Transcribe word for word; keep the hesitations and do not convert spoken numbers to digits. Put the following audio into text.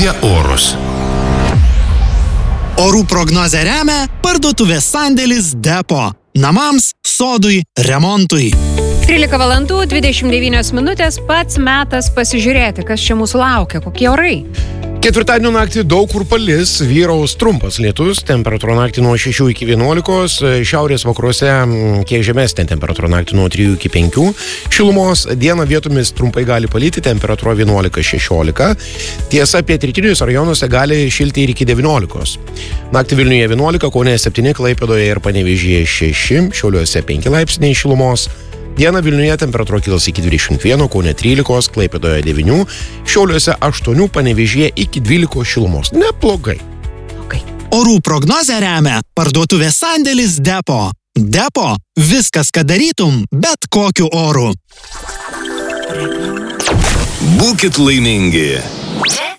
apie orus. Orų prognozę remia parduotuvės sandėlis Depo. Namams, sodui, remontui. trylika valandų dvidešimt devynios minutės, pats metas pasižiūrėti, kas čia mūsų laukia, kokie orai. Ketvirtadienio naktį daug kur palis, vyraus trumpas lietus, temperatūra naktį nuo šešių iki vienuolikos, šiaurės vakaruose kiek žemesnė temperatūra naktį nuo trijų iki penkių, šilumos dieną vietomis trumpai gali palyti, temperatūra vienuolika šešiolika, tiesa, pietrytiniuose rajonuose gali šilti ir iki devyniolikos. Naktį Vilniuje vienuolika, Kaune septyni, Klaipėdoje ir Panevėžyje šeši, Šiauliuose penki laipsniai šilumos. Dieną Vilniuje temperatūra kils iki dvidešimt vieno, Kaune trylikos, Klaipėdoje devynių, Šiauliuose aštuonių, Panevėžyje iki dvylikos šilumos. Neblogai. Okay. Orų prognozę remia parduotuvės sandėlis Depo. Depo – viskas, ką darytum, bet kokiu oru. Būkit laimingi.